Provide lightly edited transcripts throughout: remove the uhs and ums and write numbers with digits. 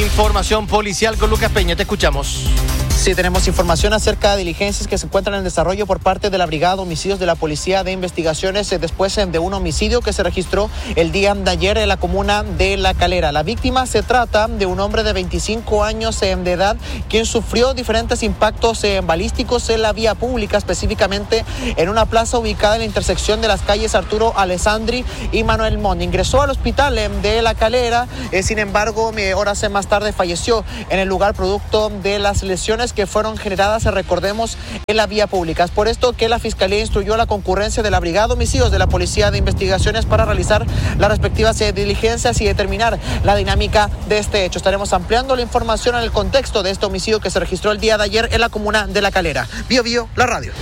Información policial con Lucas Peña, te escuchamos. Sí, tenemos información acerca de diligencias que se encuentran en desarrollo por parte de la Brigada de Homicidios de la Policía de Investigaciones después de un homicidio que se registró el día de ayer en la comuna de La Calera. La víctima se trata de un hombre de 25 años de edad quien sufrió diferentes impactos balísticos en la vía pública, específicamente en una plaza ubicada en la intersección de las calles Arturo Alessandri y Manuel Montt. Ingresó al hospital de La Calera, sin embargo, horas más tarde falleció en el lugar producto de las lesiones que fueron generadas, recordemos, en la vía pública. Es por esto que la Fiscalía instruyó a la concurrencia de la Brigada de Homicidios de la Policía de Investigaciones para realizar las respectivas diligencias y determinar la dinámica de este hecho. Estaremos ampliando la información en el contexto de este homicidio que se registró el día de ayer en la comuna de La Calera. Bio Bio, la radio.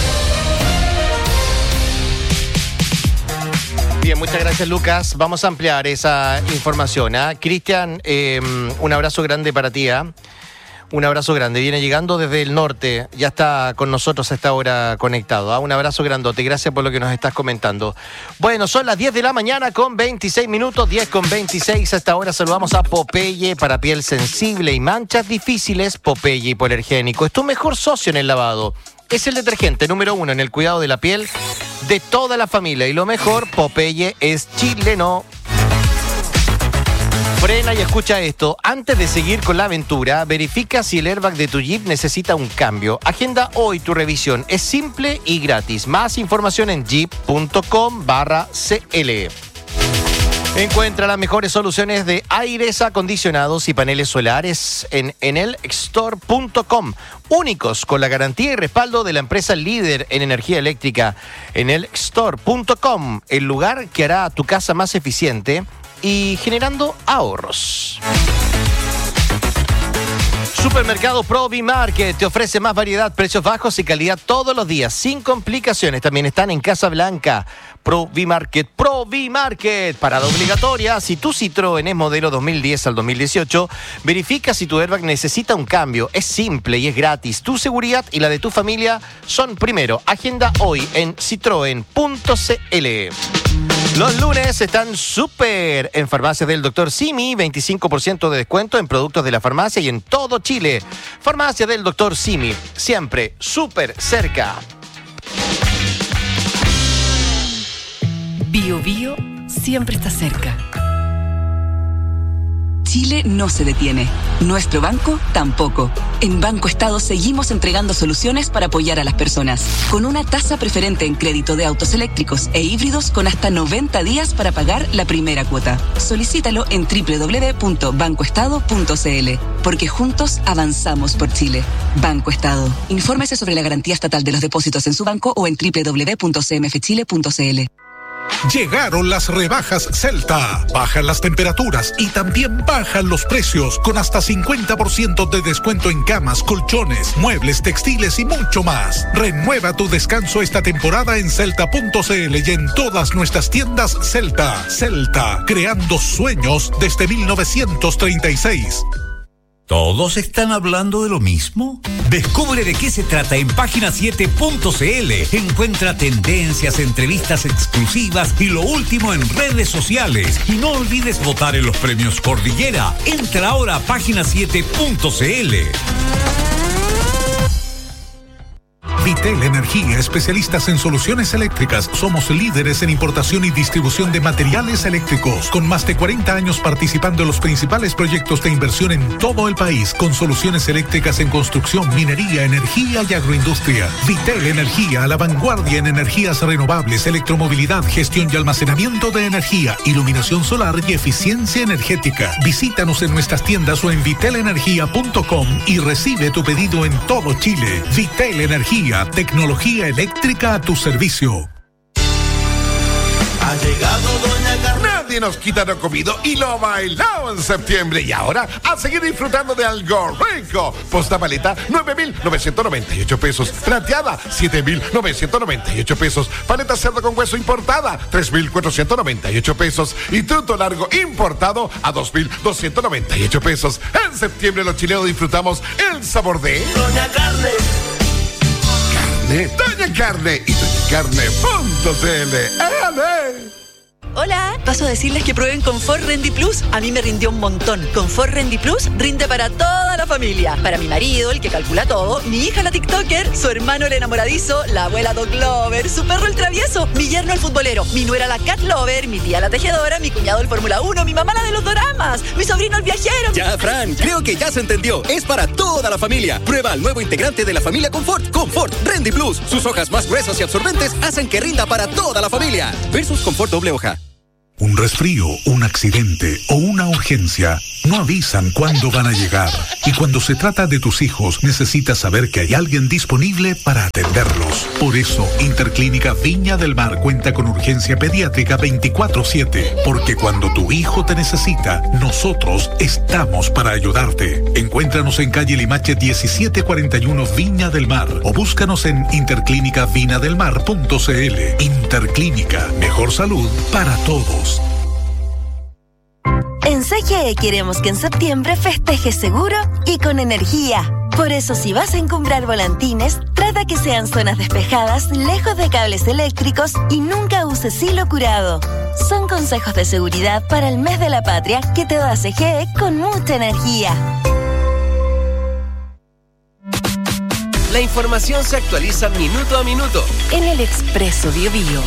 Bien, muchas gracias, Lucas. Vamos a ampliar esa información. Cristian, un abrazo grande para ti. Un abrazo grande. Viene llegando desde el norte. Ya está con nosotros a esta hora conectado. Un abrazo grandote. Gracias por lo que nos estás comentando. Bueno, son las 10 de la mañana con 26 minutos. 10 con 26. A esta hora saludamos a Popeye para piel sensible y manchas difíciles. Popeye Hipoalergénico es tu mejor socio en el lavado. Es el detergente número 1 en el cuidado de la piel de toda la familia. Y lo mejor, Popeye es chileno. Frena y escucha esto. Antes de seguir con la aventura, verifica si el airbag de tu Jeep necesita un cambio. Agenda hoy tu revisión. Es simple y gratis. Más información en jeep.com/CL. Encuentra las mejores soluciones de aires acondicionados y paneles solares en enelstore.com. Únicos con la garantía y respaldo de la empresa líder en energía eléctrica. Enelstore.com, el lugar que hará tu casa más eficiente y generando ahorros. Supermercado Provi Market te ofrece más variedad, precios bajos y calidad todos los días, sin complicaciones. También están en Casa Blanca. Provi Market, parada obligatoria. Si tu Citroën es modelo 2010 al 2018, verifica si tu airbag necesita un cambio. Es simple y es gratis. Tu seguridad y la de tu familia son primero. Agenda hoy en citroen.cl. Los lunes están súper en Farmacias del Dr. Simi, 25% de descuento en productos de la farmacia y en todo Chile. Farmacia del Dr. Simi, siempre súper cerca. Bio Bio siempre está cerca. Chile no se detiene. Nuestro banco tampoco. En Banco Estado seguimos entregando soluciones para apoyar a las personas. Con una tasa preferente en crédito de autos eléctricos e híbridos con hasta 90 días para pagar la primera cuota. Solicítalo en www.bancoestado.cl. Porque juntos avanzamos por Chile. Banco Estado. Infórmese sobre la garantía estatal de los depósitos en su banco o en www.cmfchile.cl. Llegaron las rebajas Celta. Bajan las temperaturas y también bajan los precios con hasta 50% de descuento en camas, colchones, muebles, textiles y mucho más. Renueva tu descanso esta temporada en Celta.cl y en todas nuestras tiendas Celta. Celta, creando sueños desde 1936. ¿Todos están hablando de lo mismo? Descubre de qué se trata en página7.cl. Encuentra tendencias, entrevistas exclusivas y lo último en redes sociales. Y no olvides votar en los premios Cordillera. Entra ahora a página7.cl. Vitel Energía, especialistas en soluciones eléctricas. Somos líderes en importación y distribución de materiales eléctricos, con más de 40 años participando en los principales proyectos de inversión en todo el país, con soluciones eléctricas en construcción, minería, energía y agroindustria. Vitel Energía, a la vanguardia en energías renovables, electromovilidad, gestión y almacenamiento de energía, iluminación solar y eficiencia energética. Visítanos en nuestras tiendas o en vitelenergia.com y recibe tu pedido en todo Chile. Vitel Energía, tecnología eléctrica a tu servicio. Ha llegado Doña Carmen. Nadie nos quita lo comido y lo bailado en septiembre. Y ahora, a seguir disfrutando de algo rico. Posta paleta, 9,998 pesos. Plateada, 7,998 pesos. Paleta cerdo con hueso importada, 3,498 pesos. Y truto largo importado a 2,298 pesos. En septiembre los chilenos disfrutamos el sabor de Doña Carne. Doña Carne y doñacarne.cl. Hola, paso a decirles que prueben Confort Rendy Plus. A mí me rindió un montón. Confort Rendy Plus rinde para toda la familia. Para mi marido, el que calcula todo, mi hija la TikToker, su hermano el enamoradizo, la abuela Dog Lover, su perro el travieso, mi yerno el futbolero, mi nuera la Cat Lover, mi tía la tejedora, mi cuñado el Fórmula 1, mi mamá la de los doramas, mi sobrino el viajero. Ya, Fran, creo que ya se entendió. Es para toda la familia. Prueba el nuevo integrante de la familia Confort, Confort Rendy Plus. Sus hojas más gruesas y absorbentes hacen que rinda para toda la familia. Versus Confort doble hoja. Un resfrío, un accidente o una urgencia no avisan cuándo van a llegar. Y cuando se trata de tus hijos, necesitas saber que hay alguien disponible para atenderlos. Por eso, Interclínica Viña del Mar cuenta con urgencia pediátrica 24/7. Porque cuando tu hijo te necesita, nosotros estamos para ayudarte. Encuéntranos en calle Limache 1741 Viña del Mar o búscanos en interclínicavinadelmar.cl. Interclínica, mejor salud para todos. En CGE queremos que en septiembre festejes seguro y con energía. Por eso, si vas a encumbrar volantines, trata que sean zonas despejadas, lejos de cables eléctricos y nunca uses hilo curado. Son consejos de seguridad para el mes de la patria que te da CGE con mucha energía. La información se actualiza minuto a minuto en el Expreso BioBio.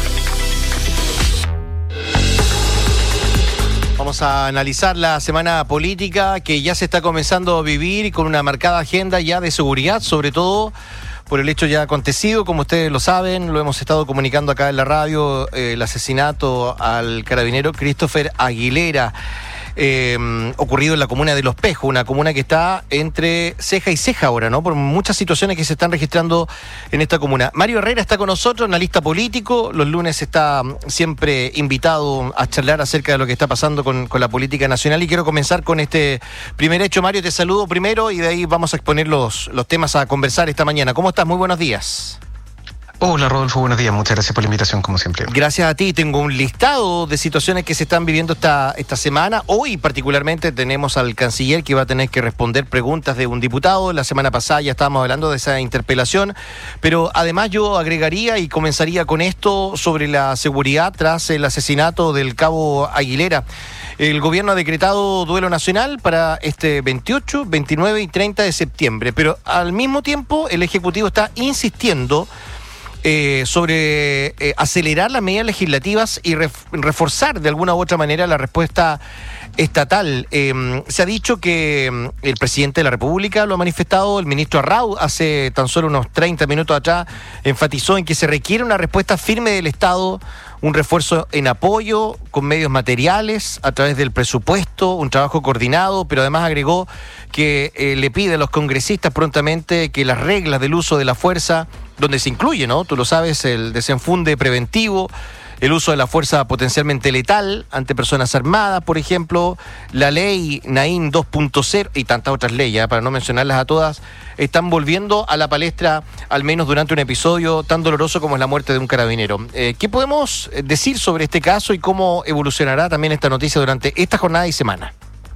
Vamos a analizar la semana política que ya se está comenzando a vivir con una marcada agenda ya de seguridad, sobre todo por el hecho ya acontecido, como ustedes lo saben, lo hemos estado comunicando acá en la radio, el asesinato al carabinero Christopher Aguilera, ocurrido en la comuna de Los Pejos, una comuna que está entre ceja y ceja ahora, ¿no? Por muchas situaciones que se están registrando en esta comuna. Mario Herrera está con nosotros, analista político. Los lunes está siempre invitado a charlar acerca de lo que está pasando con la política nacional. Y quiero comenzar con este primer hecho. Mario, te saludo primero y de ahí vamos a exponer los temas a conversar esta mañana. ¿Cómo estás? Muy buenos días. Hola Rodolfo, buenos días, muchas gracias por la invitación como siempre. Gracias a ti, tengo un listado de situaciones que se están viviendo esta semana. Hoy particularmente tenemos al canciller que va a tener que responder preguntas de un diputado. La semana pasada ya estábamos hablando de esa interpelación, pero además yo agregaría y comenzaría con esto sobre la seguridad tras el asesinato del cabo Aguilera. El gobierno ha decretado duelo nacional para este 28, 29 y 30 de septiembre, pero al mismo tiempo el Ejecutivo está insistiendo sobre acelerar las medidas legislativas y reforzar de alguna u otra manera la respuesta estatal. Se ha dicho que el presidente de la República lo ha manifestado, el ministro Arrau hace tan solo unos 30 minutos atrás enfatizó en que se requiere una respuesta firme del Estado, un refuerzo en apoyo con medios materiales a través del presupuesto, un trabajo coordinado, pero además agregó que le pide a los congresistas prontamente que las reglas del uso de la fuerza, donde se incluye, ¿no? Tú lo sabes, el desenfunde preventivo, el uso de la fuerza potencialmente letal ante personas armadas, por ejemplo, la ley Naín 2.0 y tantas otras leyes, para no mencionarlas a todas, están volviendo a la palestra, al menos durante un episodio tan doloroso como es la muerte de un carabinero. ¿Qué podemos decir sobre este caso y cómo evolucionará también esta noticia durante esta jornada y semana?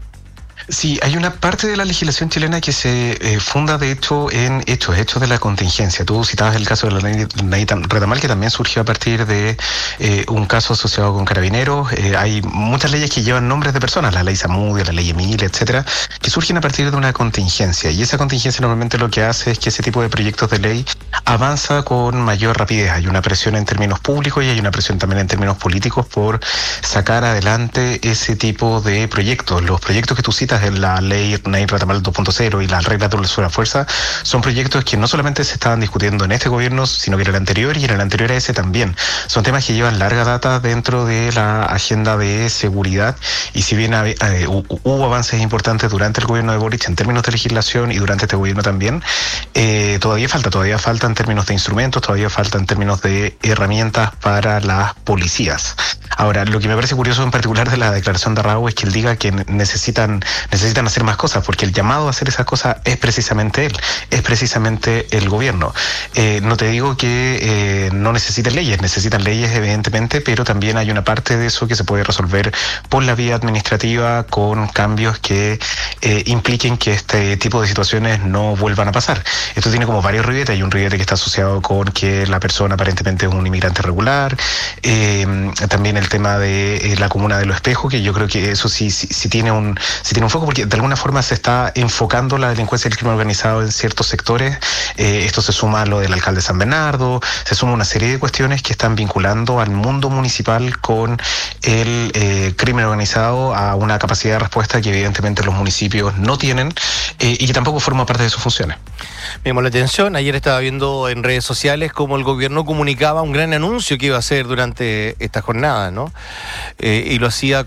Sí, hay una parte de la legislación chilena que se funda de hecho en hechos de la contingencia. Tú citabas el caso de la ley Retamal, que también surgió a partir de un caso asociado con carabineros. Hay muchas leyes que llevan nombres de personas, la ley Zamudio, la ley Emilia, etcétera, que surgen a partir de una contingencia. Y esa contingencia normalmente lo que hace es que ese tipo de proyectos de ley avanza con mayor rapidez. Hay una presión en términos públicos y hay una presión también en términos políticos por sacar adelante ese tipo de proyectos. Los proyectos que tú citas en la ley Naín Retamal 2.0 y las reglas de uso de la fuerza son proyectos que no solamente se estaban discutiendo en este gobierno, sino que en el anterior y en el anterior a ese también. Son temas que llevan larga data dentro de la agenda de seguridad y si bien hubo avances importantes durante el gobierno de Boric en términos de legislación y durante este gobierno también, todavía falta en términos de instrumentos, todavía falta en términos de herramientas para las policías. Ahora, lo que me parece curioso en particular de la declaración de Arrau es que él diga que necesitan hacer más cosas, porque el llamado a hacer esas cosas es precisamente él, es precisamente el gobierno. No te digo que no necesiten leyes evidentemente, pero también hay una parte de eso que se puede resolver por la vía administrativa con cambios que impliquen que este tipo de situaciones no vuelvan a pasar. Esto tiene como varios ribetes. Hay un ribete que está asociado con que la persona aparentemente es un inmigrante regular, también el tema de la comuna de Los Espejos, que yo creo que eso sí tiene un foco, porque de alguna forma se está enfocando la delincuencia y el crimen organizado en ciertos sectores. Esto se suma a lo del alcalde de San Bernardo, se suma una serie de cuestiones que están vinculando al mundo municipal con el crimen organizado, a una capacidad de respuesta que evidentemente los municipios no tienen y que tampoco forma parte de sus funciones. Me llamó la atención, ayer estaba viendo en redes sociales cómo el gobierno comunicaba un gran anuncio que iba a hacer durante esta jornada, ¿no? Y lo hacía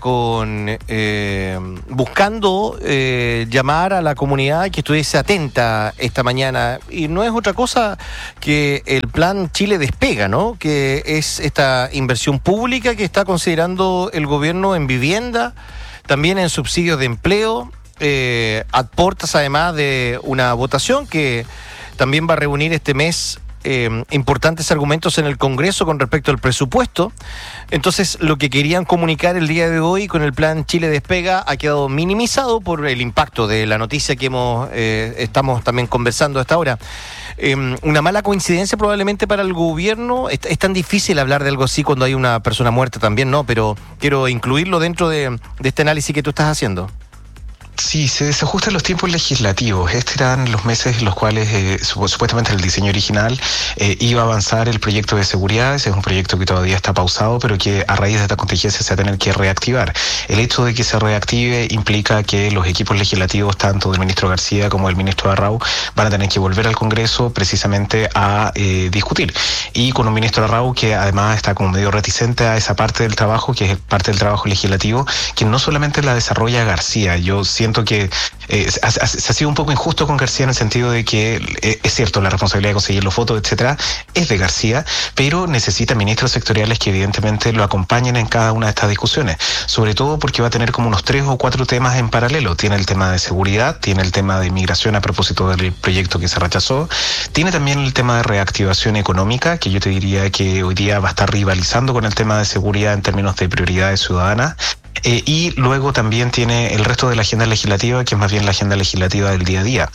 buscando llamar a la comunidad que estuviese atenta esta mañana, y no es otra cosa que el plan Chile Despega, ¿no? Que es esta inversión pública que está considerando el gobierno en vivienda, también en subsidios de empleo, a puertas además de una votación que también va a reunir este mes importantes argumentos en el Congreso con respecto al presupuesto. Entonces, lo que querían comunicar el día de hoy con el plan Chile Despega ha quedado minimizado por el impacto de la noticia que estamos también conversando hasta ahora. Una mala coincidencia probablemente para el gobierno. Es tan difícil hablar de algo así cuando hay una persona muerta también, ¿no? Pero quiero incluirlo dentro de este análisis que tú estás haciendo. Sí, se desajustan los tiempos legislativos. Estos eran los meses en los cuales supuestamente el diseño original iba a avanzar el proyecto de seguridad. Ese es un proyecto que todavía está pausado, pero que a raíz de esta contingencia se va a tener que reactivar. El hecho de que se reactive implica que los equipos legislativos, tanto del ministro García como del ministro Arrau, van a tener que volver al Congreso precisamente a discutir. Y con un ministro Arrau que además está como medio reticente a esa parte del trabajo, que es parte del trabajo legislativo, que no solamente la desarrolla García. Yo siento que se ha sido un poco injusto con García en el sentido de que es cierto, la responsabilidad de conseguir los votos, etcétera, es de García, pero necesita ministros sectoriales que evidentemente lo acompañen en cada una de estas discusiones, sobre todo porque va a tener como unos 3 o 4 temas en paralelo. Tiene el tema de seguridad, tiene el tema de migración a propósito del proyecto que se rechazó, tiene también el tema de reactivación económica, que yo te diría que hoy día va a estar rivalizando con el tema de seguridad en términos de prioridades ciudadanas. Y luego también tiene el resto de la agenda legislativa, que es más bien la agenda legislativa del día a día.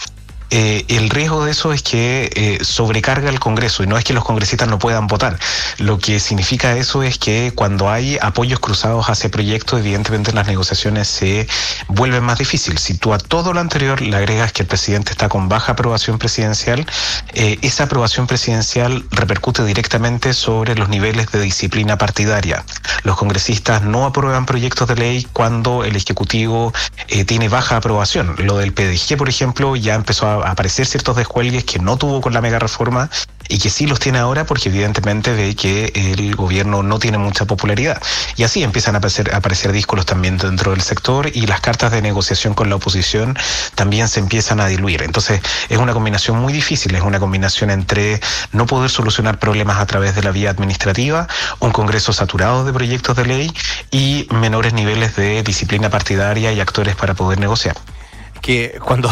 El riesgo de eso es que sobrecarga el Congreso, y no es que los congresistas no puedan votar. Lo que significa eso es que cuando hay apoyos cruzados hacia proyectos, evidentemente las negociaciones se vuelven más difíciles. Si tú a todo lo anterior le agregas que el presidente está con baja aprobación presidencial, esa aprobación presidencial repercute directamente sobre los niveles de disciplina partidaria. Los congresistas no aprueban proyectos de ley cuando el Ejecutivo tiene baja aprobación. Lo del PDG, por ejemplo, ya empezó a aparecer ciertos descuelgues que no tuvo con la mega reforma y que sí los tiene ahora porque evidentemente ve que el gobierno no tiene mucha popularidad. Y así empiezan a aparecer díscolos también dentro del sector, y las cartas de negociación con la oposición también se empiezan a diluir. Entonces es una combinación muy difícil, es una combinación entre no poder solucionar problemas a través de la vía administrativa, un Congreso saturado de proyectos de ley y menores niveles de disciplina partidaria y actores para poder negociar. Que cuando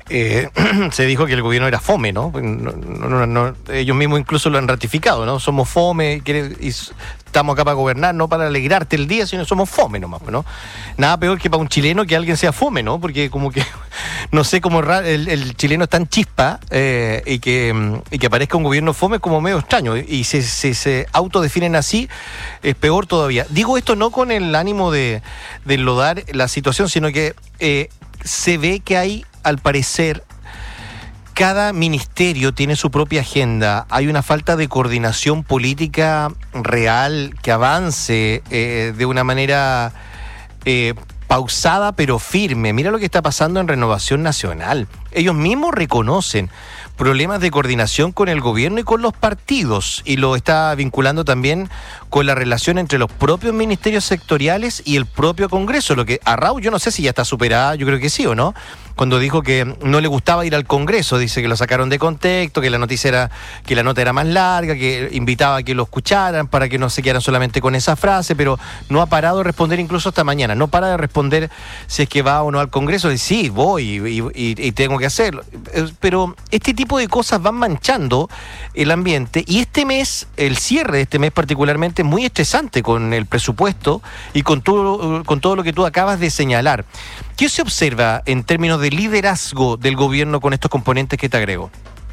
se dijo que el gobierno era fome, ¿no? Ellos mismos incluso lo han ratificado, ¿no? Somos fome, y estamos acá para gobernar, no para alegrarte el día, sino somos fome nomás, ¿no? Nada peor que para un chileno que alguien sea fome, ¿no? Porque como que, no sé cómo el chileno es tan chispa y que aparezca un gobierno fome es como medio extraño. Y si se autodefinen así, es peor todavía. Digo esto no con el ánimo de enlodar la situación, sino que se ve que hay, al parecer, cada ministerio tiene su propia agenda. Hay una falta de coordinación política real que avance de una manera pausada pero firme. Mira lo que está pasando en Renovación Nacional. Ellos mismos reconocen problemas de coordinación con el gobierno y con los partidos, y lo está vinculando también con la relación entre los propios ministerios sectoriales y el propio Congreso. Lo que Arrau, yo no sé si ya está superada, yo creo que sí o no, cuando dijo que no le gustaba ir al Congreso, dice que lo sacaron de contexto, que la nota era más larga, que invitaba a que lo escucharan para que no se quedaran solamente con esa frase, pero no ha parado de responder incluso hasta mañana, no para de responder si es que va o no al Congreso. Dice, sí, voy y tengo que hacerlo, pero este tipo de cosas van manchando el ambiente, y este mes, el cierre de este mes particularmente, es muy estresante con el presupuesto y con todo lo que tú acabas de señalar. ¿Qué se observa en términos de liderazgo del gobierno con estos componentes que te agrego?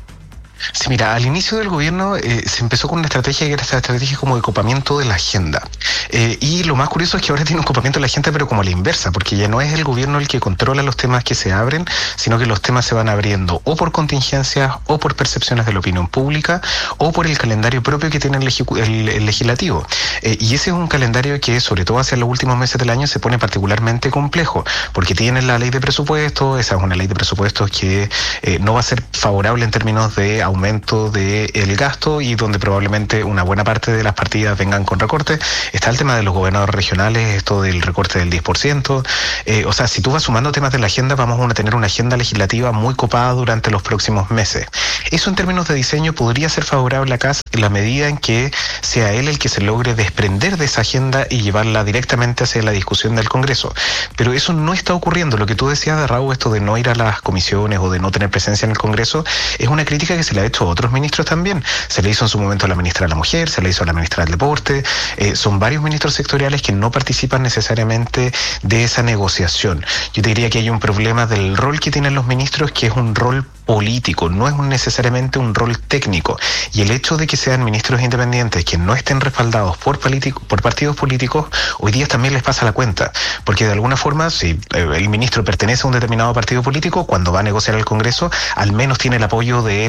Sí, mira, al inicio del gobierno se empezó con una estrategia que era esta estrategia como de copamiento de la agenda. Y lo más curioso es que ahora tiene un copamiento de la agenda, pero como a la inversa, porque ya no es el gobierno el que controla los temas que se abren, sino que los temas se van abriendo o por contingencias, o por percepciones de la opinión pública, o por el calendario propio que tiene el legislativo. Y ese es un calendario que, sobre todo hacia los últimos meses del año, se pone particularmente complejo, porque tiene la ley de presupuestos. Esa es una ley de presupuestos que no va a ser favorable en términos de aumento del gasto y donde probablemente una buena parte de las partidas vengan con recortes. Está el tema de los gobernadores regionales, esto del recorte del 10%. O sea, si tú vas sumando temas de la agenda, vamos a tener una agenda legislativa muy copada durante los próximos meses. Eso en términos de diseño podría ser favorable a Kast en la medida en que sea él el que se logre desprender de esa agenda y llevarla directamente hacia la discusión del Congreso. Pero eso no está ocurriendo. Lo que tú decías de Raúl, esto de no ir a las comisiones o de no tener presencia en el Congreso, es una crítica que se le ha hecho a otros ministros también. Se le hizo en su momento a la ministra de la Mujer, se le hizo a la ministra del Deporte. Son varios ministros sectoriales que no participan necesariamente de esa negociación. Yo te diría que hay un problema del rol que tienen los ministros, que es un rol político, no es necesariamente un rol técnico. Y el hecho de que sean ministros independientes que no estén respaldados por partidos políticos, hoy día también les pasa la cuenta. Porque de alguna forma, si el ministro pertenece a un determinado partido político, cuando va a negociar al Congreso, al menos tiene el apoyo de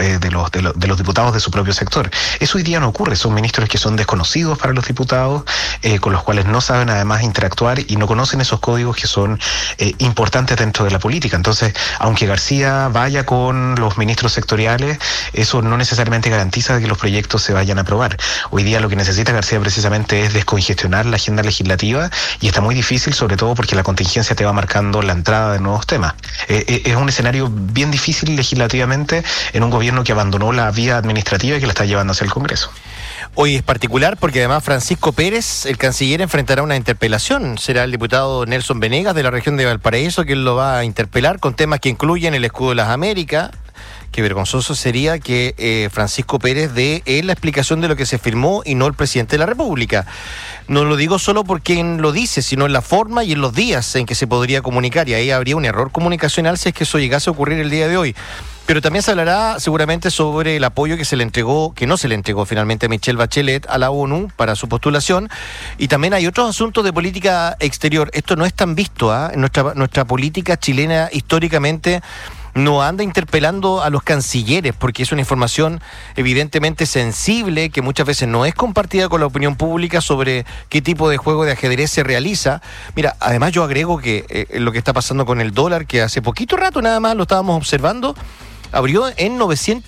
los diputados de su propio sector. Eso hoy día no ocurre. Son ministros que son desconocidos para los diputados, con los cuales no saben además interactuar y no conocen esos códigos que son importantes dentro de la política. Entonces, aunque García vaya con los ministros sectoriales, eso no necesariamente garantiza que los proyectos se vayan a aprobar. Hoy día lo que necesita García precisamente es descongestionar la agenda legislativa, y está muy difícil, sobre todo porque la contingencia te va marcando la entrada de nuevos temas. Es un escenario bien difícil legislativamente en un gobierno que abandonó la vía administrativa y que la está llevando hacia el Congreso. Hoy es particular porque además Francisco Pérez, el canciller, enfrentará una interpelación. Será el diputado Nelson Venegas de la región de Valparaíso quien lo va a interpelar con temas que incluyen el escudo de las Américas. Qué vergonzoso sería que Francisco Pérez dé la explicación de lo que se firmó y no el presidente de la República. No lo digo solo por quien lo dice, sino en la forma y en los días en que se podría comunicar, y ahí habría un error comunicacional si es que eso llegase a ocurrir el día de hoy. Pero también se hablará seguramente sobre el apoyo que no se le entregó finalmente a Michelle Bachelet a la ONU para su postulación, y también hay otros asuntos de política exterior. Esto no es tan visto, en nuestra política chilena históricamente no anda interpelando a los cancilleres, porque es una información evidentemente sensible que muchas veces no es compartida con la opinión pública sobre qué tipo de juego de ajedrez se realiza. Mira, además yo agrego que lo que está pasando con el dólar, que hace poquito rato nada más lo estábamos observando, abrió en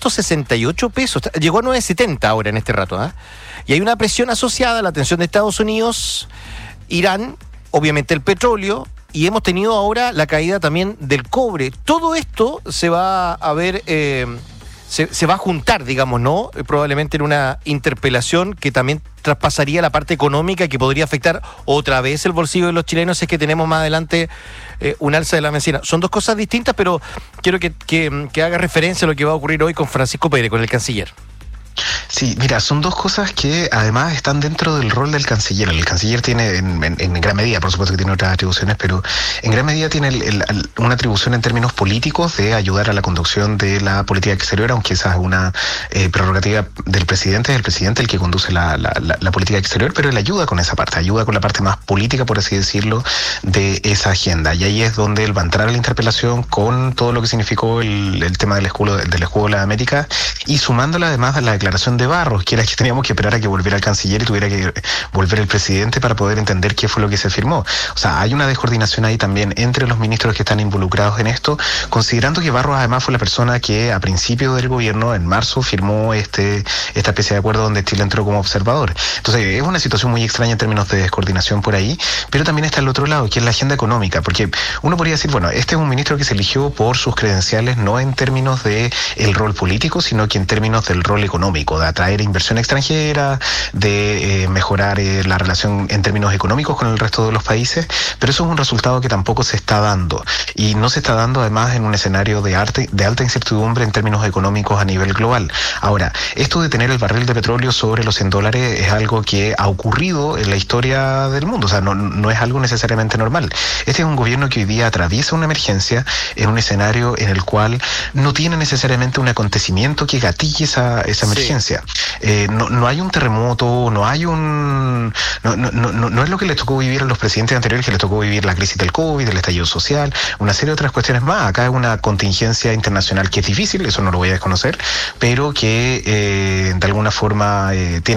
968 pesos, llegó a 970 ahora en este rato, y hay una presión asociada a la tensión de Estados Unidos, Irán, obviamente el petróleo, y hemos tenido ahora la caída también del cobre. Todo esto se va a ver, se va a juntar, digamos, ¿no? Probablemente en una interpelación que también traspasaría la parte económica, que podría afectar otra vez el bolsillo de los chilenos si es que tenemos más adelante un alza de la bencina. Son dos cosas distintas, pero quiero que haga referencia a lo que va a ocurrir hoy con Francisco Pérez, con el canciller. Sí, mira, son dos cosas que además están dentro del rol del canciller. El canciller tiene en gran medida, por supuesto que tiene otras atribuciones, pero en gran medida tiene una atribución en términos políticos de ayudar a la conducción de la política exterior, aunque esa es una prerrogativa del presidente. Es el presidente el que conduce la política exterior, pero él ayuda con esa parte, ayuda con la parte más política, por así decirlo, de esa agenda. Y ahí es donde él va a entrar a la interpelación con todo lo que significó el tema del escudo de la América, y sumándola además a la declaración de Barros, que era que teníamos que esperar a que volviera el canciller y tuviera que volver el presidente para poder entender qué fue lo que se firmó. O sea, hay una descoordinación ahí también entre los ministros que están involucrados en esto, considerando que Barros además fue la persona que a principio del gobierno, en marzo, firmó esta especie de acuerdo donde Chile entró como observador. Entonces es una situación muy extraña en términos de descoordinación por ahí, pero también está el otro lado, que es la agenda económica, porque uno podría decir, bueno, este es un ministro que se eligió por sus credenciales, no en términos de el rol político, sino que en términos del rol económico. político, de atraer inversión extranjera, de mejorar la relación en términos económicos con el resto de los países, pero eso es un resultado que tampoco se está dando, y no se está dando además en un escenario de alta incertidumbre en términos económicos a nivel global. Ahora, esto de tener el barril de petróleo sobre los $100 es algo que ha ocurrido en la historia del mundo, o sea, no es algo necesariamente normal. Este es un gobierno que hoy día atraviesa una emergencia en un escenario en el cual no tiene necesariamente un acontecimiento que gatille esa emergencia. No hay un terremoto, no hay no es lo que les tocó vivir a los presidentes anteriores, que les tocó vivir la crisis del COVID, el estallido social, una serie de otras cuestiones más. Acá es una contingencia internacional que es difícil, eso no lo voy a desconocer, pero que de alguna forma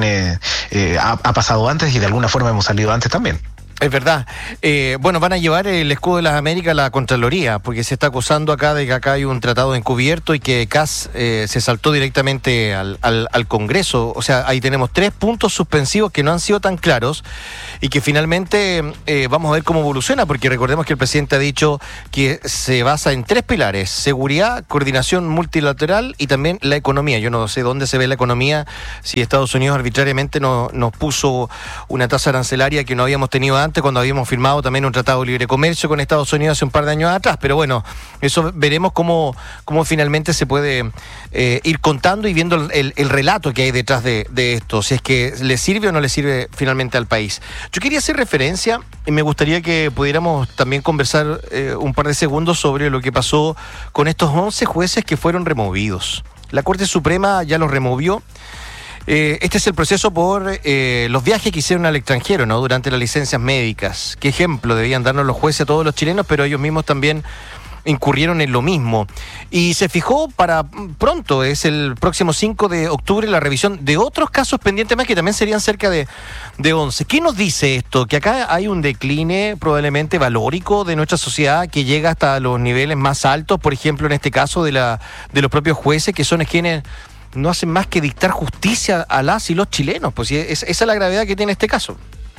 ha pasado antes y de alguna forma hemos salido antes también. Es verdad. Bueno, van a llevar el escudo de las Américas a la Contraloría, porque se está acusando acá de que acá hay un tratado encubierto y que CAS se saltó directamente al Congreso. O sea, ahí tenemos 3 puntos suspensivos que no han sido tan claros y que finalmente vamos a ver cómo evoluciona, porque recordemos que el presidente ha dicho que se basa en 3 pilares: seguridad, coordinación multilateral y también la economía. Yo no sé dónde se ve la economía si Estados Unidos arbitrariamente nos puso una tasa arancelaria que no habíamos tenido antes, cuando habíamos firmado también un tratado de libre comercio con Estados Unidos hace un par de años atrás. Pero bueno, eso veremos cómo finalmente se puede ir contando y viendo el relato que hay detrás de esto, si es que le sirve o no le sirve finalmente al país. Yo quería hacer referencia y me gustaría que pudiéramos también conversar un par de segundos sobre lo que pasó con estos 11 jueces que fueron removidos. La Corte Suprema ya los removió. Este es el proceso por los viajes que hicieron al extranjero, ¿no?, durante las licencias médicas. ¿Qué ejemplo debían darnos los jueces a todos los chilenos? Pero ellos mismos también incurrieron en lo mismo. Y se fijó para pronto, es el próximo 5 de octubre, la revisión de otros casos pendientes más, que también serían cerca de 11. ¿Qué nos dice esto? Que acá hay un decline probablemente valórico de nuestra sociedad que llega hasta los niveles más altos, por ejemplo, en este caso de los propios jueces, que son quienes no hacen más que dictar justicia a las y los chilenos. Pues esa es la gravedad que tiene este caso.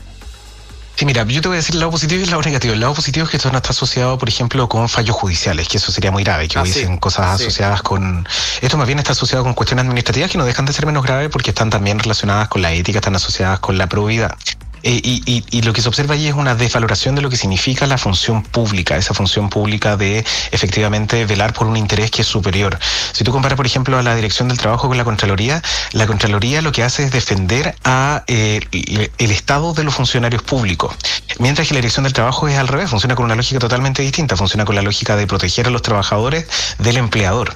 Sí, mira, yo te voy a decir el lado positivo y el lado negativo. El lado positivo es que esto no está asociado, por ejemplo, con fallos judiciales, que eso sería muy grave, que hubiesen cosas asociadas con... Esto más bien está asociado con cuestiones administrativas que no dejan de ser menos graves porque están también relacionadas con la ética, están asociadas con la probidad. Y lo que se observa allí es una desvaloración de lo que significa la función pública, esa función pública de efectivamente velar por un interés que es superior. Si tú comparas, por ejemplo, a la Dirección del Trabajo con la Contraloría lo que hace es defender a el estado de los funcionarios públicos, mientras que la Dirección del Trabajo es al revés, funciona con una lógica totalmente distinta, funciona con la lógica de proteger a los trabajadores del empleador.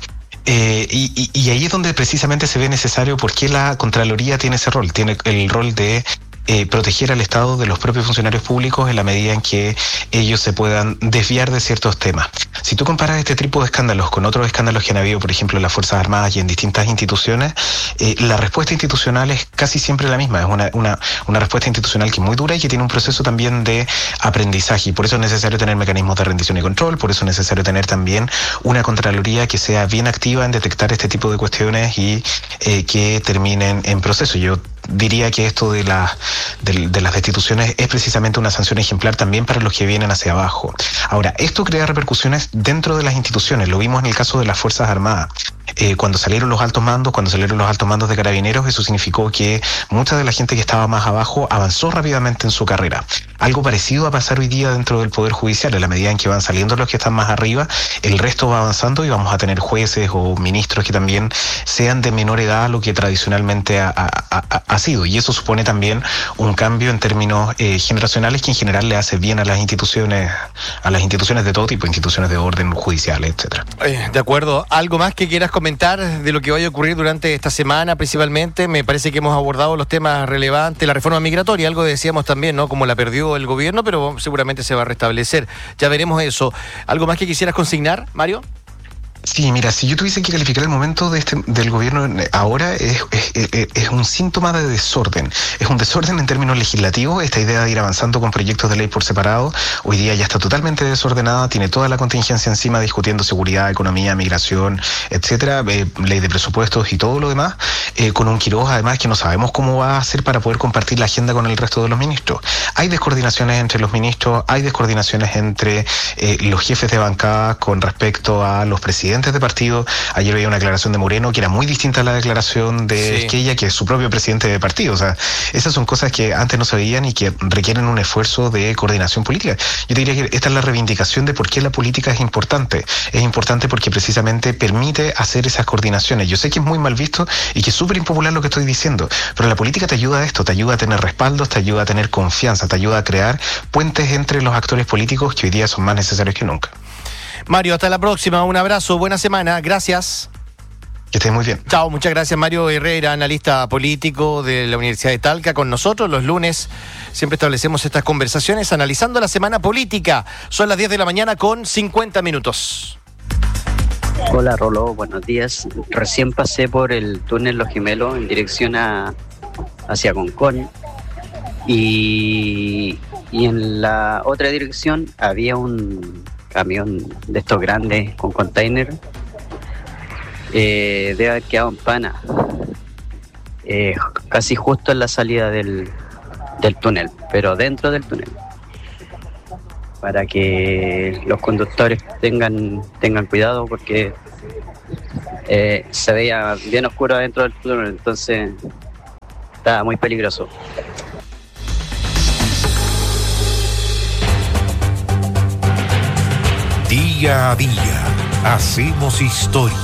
Y ahí es donde precisamente se ve necesario por qué la Contraloría tiene ese rol, tiene el rol de proteger al Estado de los propios funcionarios públicos en la medida en que ellos se puedan desviar de ciertos temas. Si tú comparas este tipo de escándalos con otros escándalos que han habido, por ejemplo, en las Fuerzas Armadas y en distintas instituciones, la respuesta institucional es casi siempre la misma. Es una respuesta institucional que es muy dura y que tiene un proceso también de aprendizaje. Y por eso es necesario tener mecanismos de rendición y control, por eso es necesario tener también una Contraloría que sea bien activa en detectar este tipo de cuestiones y que terminen en proceso. Yo diría que esto de las destituciones es precisamente una sanción ejemplar también para los que vienen hacia abajo. Ahora, esto crea repercusiones dentro de las instituciones. Lo vimos en el caso de las Fuerzas Armadas. Cuando salieron los altos mandos de Carabineros, eso significó que mucha de la gente que estaba más abajo avanzó rápidamente en su carrera. Algo parecido va a pasar hoy día dentro del Poder Judicial. En la medida en que van saliendo los que están más arriba, el resto va avanzando y vamos a tener jueces o ministros que también sean de menor edad a lo que tradicionalmente ha sido. Y eso supone también un cambio en términos generacionales que en general le hace bien a las instituciones de todo tipo, instituciones de orden judicial, etcétera. De acuerdo. ¿Algo más que quieras comentar de lo que vaya a ocurrir durante esta semana principalmente? Me parece que hemos abordado los temas relevantes. La reforma migratoria, algo decíamos también, ¿no? Como la perdió el gobierno, pero seguramente se va a restablecer. Ya veremos eso. ¿Algo más que quisieras consignar, Mario? Sí, mira, si yo tuviese que calificar el momento del gobierno ahora, es un síntoma de desorden. Es un desorden en términos legislativos. Esta idea de ir avanzando con proyectos de ley por separado, hoy día ya está totalmente desordenada, tiene toda la contingencia encima discutiendo seguridad, economía, migración, etcétera, ley de presupuestos y todo lo demás, con un Quirós además que no sabemos cómo va a hacer para poder compartir la agenda con el resto de los ministros. Hay descoordinaciones entre los ministros, hay descoordinaciones entre los jefes de bancada con respecto a los presidentes presidentes de partido. Ayer veía una declaración de Moreno que era muy distinta a la declaración de Esquella, que es su propio presidente de partido. O sea, esas son cosas que antes no se veían y que requieren un esfuerzo de coordinación política. Yo te diría que esta es la reivindicación de por qué la política es importante. Es importante porque precisamente permite hacer esas coordinaciones. Yo sé que es muy mal visto y que es súper impopular lo que estoy diciendo, pero la política te ayuda a esto, te ayuda a tener respaldos, te ayuda a tener confianza, te ayuda a crear puentes entre los actores políticos que hoy día son más necesarios que nunca. Mario, hasta la próxima, un abrazo, buena semana, gracias. Que estés muy bien. Chao, muchas gracias. Mario Herrera, analista político de la Universidad de Talca, con nosotros. Los lunes siempre establecemos estas conversaciones analizando la semana política. Son las 10 de la mañana con 50 minutos. Hola Rolo, buenos días. Recién pasé por el túnel Los Gemelos en dirección hacia Concón y en la otra dirección había un camión de estos grandes con container. Debe haber quedado en pana, casi justo en la salida del túnel, pero dentro del túnel, para que los conductores tengan cuidado, porque se veía bien oscuro dentro del túnel, entonces estaba muy peligroso. Día a día hacemos historia.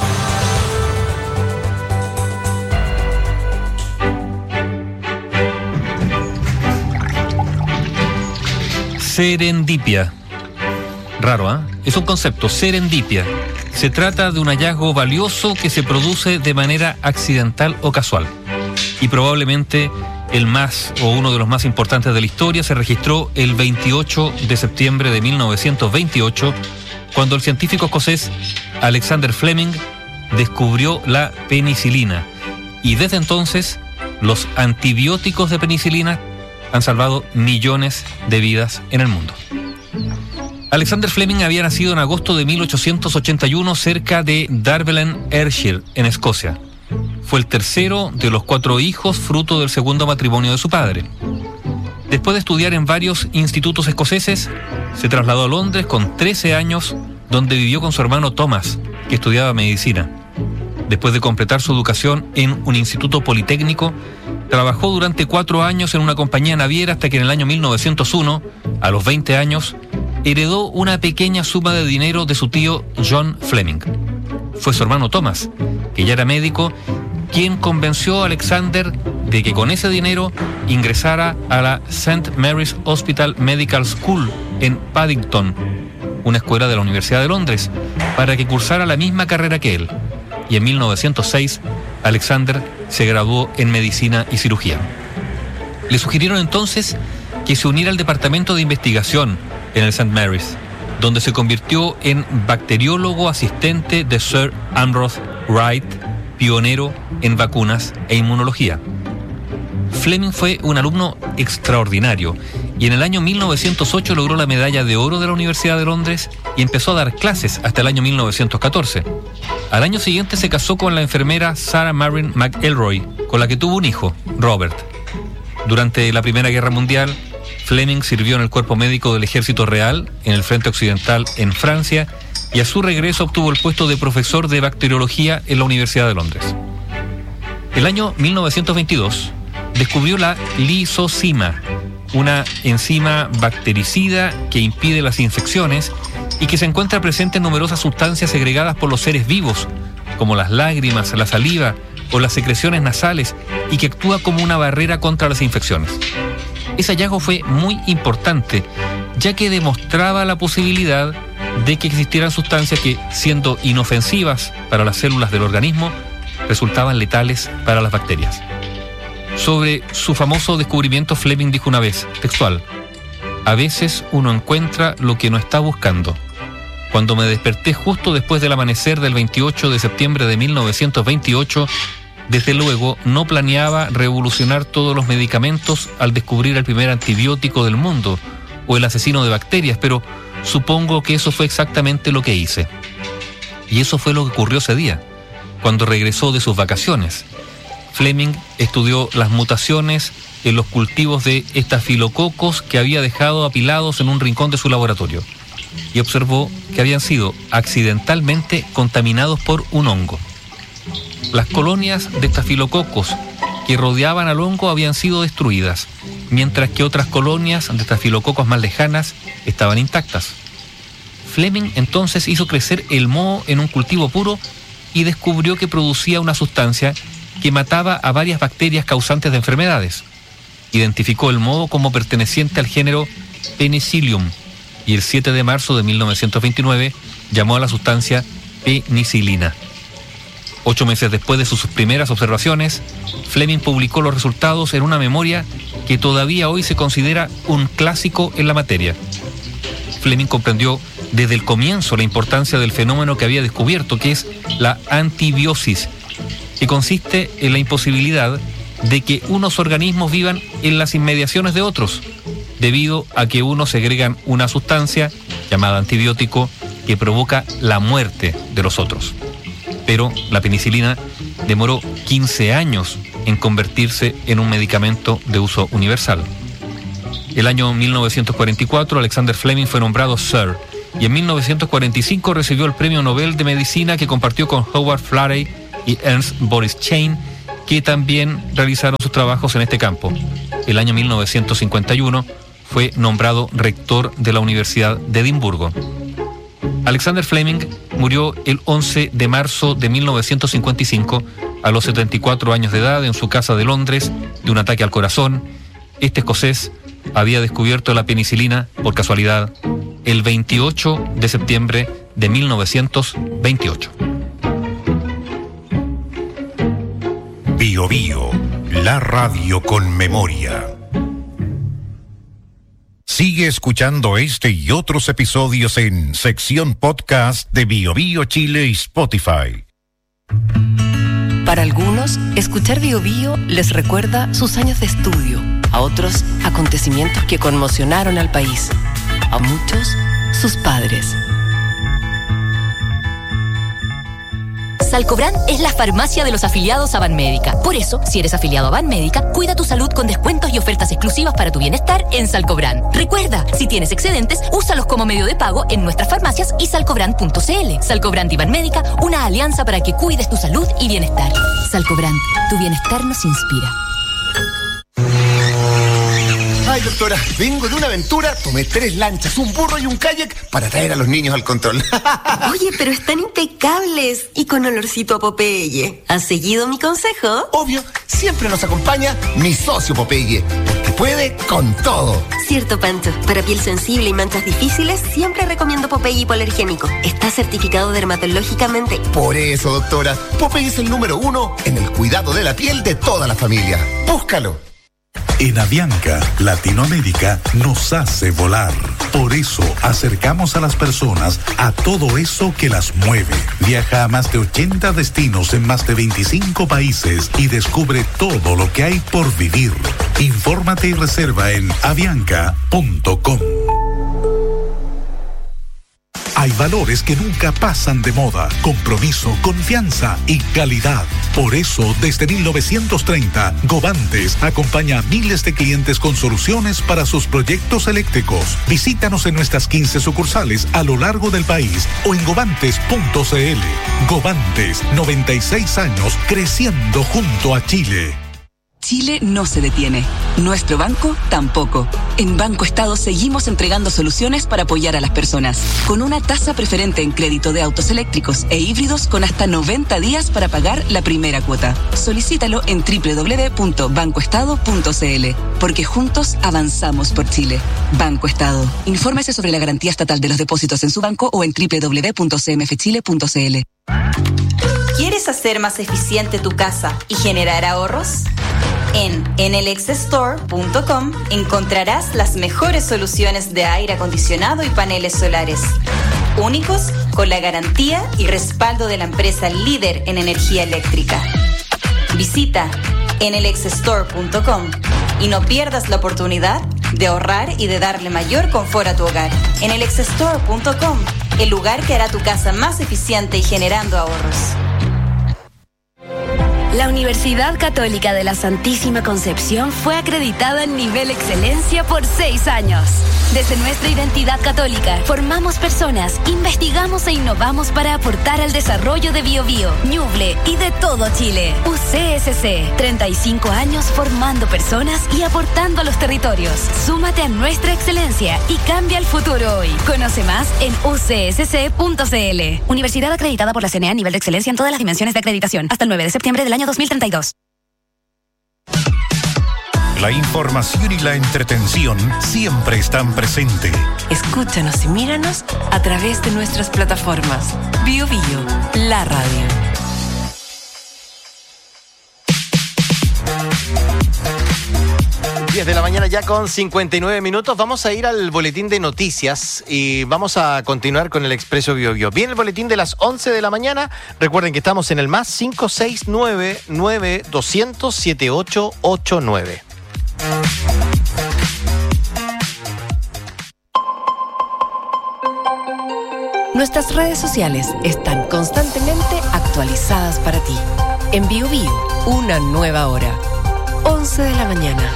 Serendipia. Raro, ¿ah? Es un concepto, serendipia. Se trata de un hallazgo valioso que se produce de manera accidental o casual. Y probablemente el más o uno de los más importantes de la historia se registró el 28 de septiembre de 1928, cuando el científico escocés Alexander Fleming descubrió la penicilina. Y desde entonces, los antibióticos de penicilina han salvado millones de vidas en el mundo. Alexander Fleming había nacido en agosto de 1881 cerca de Darvelen, Ayrshire, en Escocia. Fue el tercero de los 4 hijos, fruto del segundo matrimonio de su padre. Después de estudiar en varios institutos escoceses, se trasladó a Londres con 13 años, donde vivió con su hermano Thomas, que estudiaba medicina. Después de completar su educación en un instituto politécnico, trabajó durante 4 años en una compañía naviera hasta que en el año 1901, a los 20 años, heredó una pequeña suma de dinero de su tío John Fleming. Fue su hermano Thomas, que ya era médico, quien convenció a Alexander de que con ese dinero ingresara a la St. Mary's Hospital Medical School en Paddington, una escuela de la Universidad de Londres, para que cursara la misma carrera que él. Y en 1906, Alexander se graduó en medicina y cirugía. Le sugirieron entonces que se uniera al departamento de investigación en el St. Mary's, donde se convirtió en bacteriólogo asistente de Sir Ambrose Wright, pionero en vacunas e inmunología. Fleming fue un alumno extraordinario y en el año 1908 logró la medalla de oro de la Universidad de Londres y empezó a dar clases hasta el año 1914. Al año siguiente se casó con la enfermera Sarah Marin McElroy, con la que tuvo un hijo, Robert. Durante la Primera Guerra Mundial, Fleming sirvió en el cuerpo médico del Ejército Real en el Frente Occidental en Francia y a su regreso obtuvo el puesto de profesor de bacteriología en la Universidad de Londres. El año 1922 descubrió la lisozima, una enzima bactericida que impide las infecciones y que se encuentra presente en numerosas sustancias segregadas por los seres vivos, como las lágrimas, la saliva o las secreciones nasales, y que actúa como una barrera contra las infecciones. Ese hallazgo fue muy importante, ya que demostraba la posibilidad de que existieran sustancias que, siendo inofensivas para las células del organismo, resultaban letales para las bacterias. Sobre su famoso descubrimiento, Fleming dijo una vez, textual: "A veces uno encuentra lo que no está buscando. Cuando me desperté justo después del amanecer del 28 de septiembre de 1928, desde luego no planeaba revolucionar todos los medicamentos al descubrir el primer antibiótico del mundo o el asesino de bacterias, pero supongo que eso fue exactamente lo que hice". Y eso fue lo que ocurrió ese día, cuando regresó de sus vacaciones. Fleming estudió las mutaciones en los cultivos de estafilococos que había dejado apilados en un rincón de su laboratorio. y observó que habían sido accidentalmente contaminados por un hongo. Las colonias de estafilococos que rodeaban al hongo habían sido destruidas, mientras que otras colonias de estafilococos más lejanas estaban intactas. Fleming entonces hizo crecer el moho en un cultivo puro y descubrió que producía una sustancia que mataba a varias bacterias causantes de enfermedades. Identificó el moho como perteneciente al género Penicillium y el 7 de marzo de 1929 llamó a la sustancia penicilina. 8 meses después de sus primeras observaciones, Fleming publicó los resultados en una memoria que todavía hoy se considera un clásico en la materia. Fleming comprendió desde el comienzo la importancia del fenómeno que había descubierto, que es la antibiosis, que consiste en la imposibilidad de que unos organismos vivan en las inmediaciones de otros, debido a que unos segregan una sustancia llamada antibiótico que provoca la muerte de los otros. Pero la penicilina demoró 15 años en convertirse en un medicamento de uso universal. El año 1944, Alexander Fleming fue nombrado Sir, y en 1945 recibió el Premio Nobel de Medicina que compartió con Howard Florey y Ernst Boris Chain, que también realizaron sus trabajos en este campo. El año 1951 fue nombrado rector de la Universidad de Edimburgo. Alexander Fleming murió el 11 de marzo de 1955 a los 74 años de edad en su casa de Londres de un ataque al corazón. Este escocés había descubierto la penicilina, por casualidad, el 28 de septiembre de 1928. Bio Bio, la radio con memoria. Sigue escuchando este y otros episodios en sección podcast de Bio Bio Chile y Spotify. Para algunos, escuchar Bio Bio les recuerda sus años de estudio, a otros, acontecimientos que conmocionaron al país, a muchos, sus padres. Salcobran es la farmacia de los afiliados a Banmédica. Por eso, si eres afiliado a Banmédica, cuida tu salud con descuentos y ofertas exclusivas para tu bienestar en Salcobran. Recuerda, si tienes excedentes, úsalos como medio de pago en nuestras farmacias y salcobran.cl. Salcobran y Banmédica, una alianza para que cuides tu salud y bienestar. Salcobran, tu bienestar nos inspira. Ay, doctora, vengo de una aventura, tomé 3 lanchas, un burro y un kayak para traer a los niños al control. Oye, pero están impecables y con olorcito a Popeye. ¿Has seguido mi consejo? Obvio, siempre nos acompaña mi socio Popeye, porque puede con todo. Cierto, Pancho. Para piel sensible y manchas difíciles, siempre recomiendo Popeye hipoalergénico. Está certificado dermatológicamente. Por eso, doctora, Popeye es el número 1 en el cuidado de la piel de toda la familia. Búscalo. En Avianca, Latinoamérica nos hace volar. Por eso acercamos a las personas a todo eso que las mueve. Viaja a más de 80 destinos en más de 25 países y descubre todo lo que hay por vivir. Infórmate y reserva en avianca.com. Hay valores que nunca pasan de moda: compromiso, confianza y calidad. Por eso, desde 1930, Govantes acompaña a miles de clientes con soluciones para sus proyectos eléctricos. Visítanos en nuestras 15 sucursales a lo largo del país o en govantes.cl. Govantes, 96 años creciendo junto a Chile. Chile no se detiene. Nuestro banco tampoco. En Banco Estado seguimos entregando soluciones para apoyar a las personas, con una tasa preferente en crédito de autos eléctricos e híbridos con hasta 90 días para pagar la primera cuota. Solicítalo en www.bancoestado.cl, porque juntos avanzamos por Chile. Banco Estado. Infórmese sobre la garantía estatal de los depósitos en su banco o en www.cmfchile.cl. ¿Quieres hacer más eficiente tu casa y generar ahorros? En enelxstore.com encontrarás las mejores soluciones de aire acondicionado y paneles solares, únicos con la garantía y respaldo de la empresa líder en energía eléctrica. Visita enelxstore.com y no pierdas la oportunidad de ahorrar y de darle mayor confort a tu hogar. enelxstore.com, el lugar que hará tu casa más eficiente y generando ahorros. La Universidad Católica de la Santísima Concepción fue acreditada en nivel excelencia por 6 años. Desde nuestra identidad católica, formamos personas, investigamos e innovamos para aportar al desarrollo de Biobío, Ñuble y de todo Chile. UCSC, 35 años formando personas y aportando a los territorios. Súmate a nuestra excelencia y cambia el futuro hoy. Conoce más en ucsc.cl. Universidad acreditada por la CNA a nivel de excelencia en todas las dimensiones de acreditación. Hasta el 9 de septiembre del año 2032. La información y la entretención siempre están presentes. Escúchanos y míranos a través de nuestras plataformas. Bio Bio, la radio. De la mañana ya con 59 minutos. Vamos a ir al boletín de noticias y vamos a continuar con el Expreso Bio Bio. Viene el boletín de las 11 de la mañana. Recuerden que estamos en el más 569-9200-7889. Nuestras redes sociales están constantemente actualizadas para ti. En Bio Bio, una nueva hora. 11 de la mañana.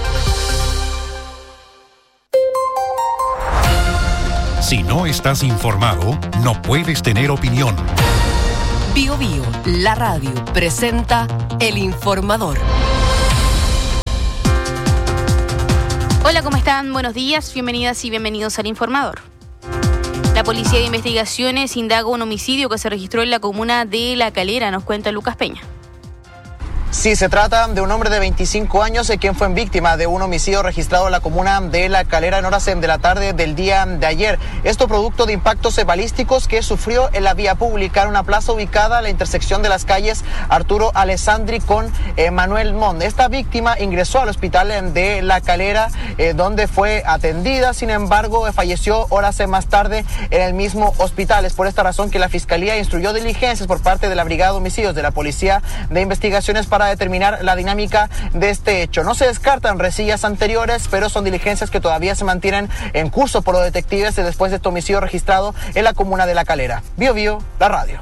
Si no estás informado, no puedes tener opinión. Bio Bio, la radio, presenta El Informador. Hola, ¿cómo están? Buenos días, bienvenidas y bienvenidos al Informador. La Policía de Investigaciones indaga un homicidio que se registró en la comuna de La Calera, nos cuenta Lucas Peña. Sí, se trata de un hombre de 25 años quien fue víctima de un homicidio registrado en la comuna de La Calera en horas de la tarde del día de ayer. Esto producto de impactos balísticos que sufrió en la vía pública en una plaza ubicada a la intersección de las calles Arturo Alessandri con Manuel Montt. Esta víctima ingresó al hospital de La Calera donde fue atendida, sin embargo falleció horas más tarde en el mismo hospital. Es por esta razón que la Fiscalía instruyó diligencias por parte de la Brigada de Homicidios de la Policía de Investigaciones para determinar la dinámica de este hecho. No se descartan resillas anteriores, pero son diligencias que todavía se mantienen en curso por los detectives después de este homicidio registrado en la comuna de La Calera. Bio Bio, la radio.